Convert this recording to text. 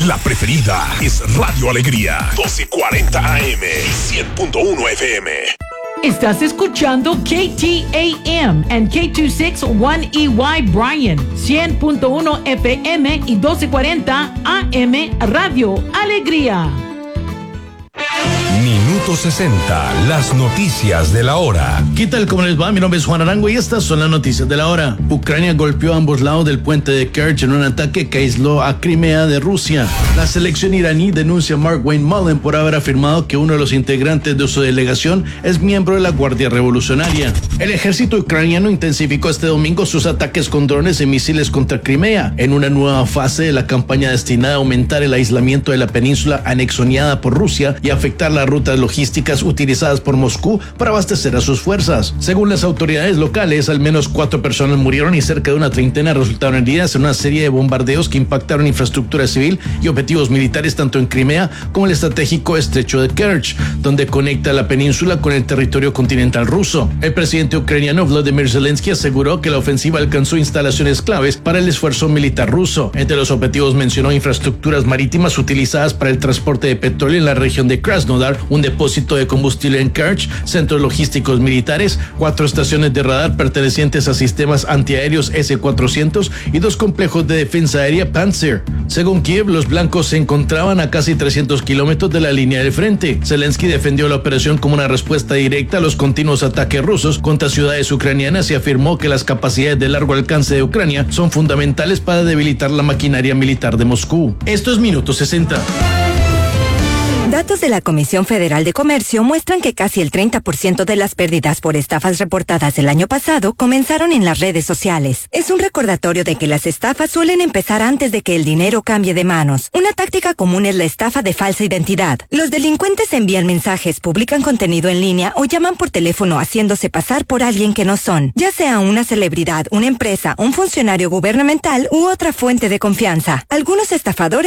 La preferida es Radio Alegría, 1240 AM y 100.1 FM. Estás escuchando KTAM and K261EY Bryan, 100.1 FM y 1240 AM Radio Alegría. Minuto 60, las noticias de la hora. ¿Qué tal? ¿Cómo les va? Mi nombre es Juan Arango y estas son las noticias de la hora. Ucrania golpeó a ambos lados del puente de Kerch en un ataque que aisló a Crimea de Rusia. La selección iraní denuncia a Mark Wayne Mullen por haber afirmado que uno de los integrantes de su delegación es miembro de la Guardia Revolucionaria. El ejército ucraniano intensificó este domingo sus ataques con drones y misiles contra Crimea, en una nueva fase de la campaña destinada a aumentar el aislamiento de la península anexionada por Rusia y afectar las rutas logísticas utilizadas por Moscú para abastecer a sus fuerzas. Según las autoridades locales, al menos 4 personas murieron y cerca de una treintena resultaron heridas en una serie de bombardeos que impactaron infraestructura civil y objetivos militares tanto en Crimea como el estratégico estrecho de Kerch, donde conecta la península con el territorio continental ruso. El presidente ucraniano Volodymyr Zelensky aseguró que la ofensiva alcanzó instalaciones claves para el esfuerzo militar ruso. Entre los objetivos mencionó infraestructuras marítimas utilizadas para el transporte de petróleo en la región de Krasnodar, un depósito de combustible en Kerch, centros logísticos militares, 4 estaciones de radar pertenecientes a sistemas antiaéreos S-400 y 2 complejos de defensa aérea Pantsir. Según Kiev, los blancos se encontraban a casi 300 kilómetros de la línea del frente. Zelensky defendió la operación como una respuesta directa a los continuos ataques rusos contra ciudades ucranianas y afirmó que las capacidades de largo alcance de Ucrania son fundamentales para debilitar la maquinaria militar de Moscú. Esto es Minuto 60. Datos de la Comisión Federal de Comercio muestran que casi el 30% de las pérdidas por estafas reportadas el año pasado comenzaron en las redes sociales. Es un recordatorio de que las estafas suelen empezar antes de que el dinero cambie de manos. Una táctica común es la estafa de falsa identidad. Los delincuentes envían mensajes, publican contenido en línea o llaman por teléfono haciéndose pasar por alguien que no son, ya sea una celebridad, una empresa, un funcionario gubernamental u otra fuente de confianza. Algunos estafadores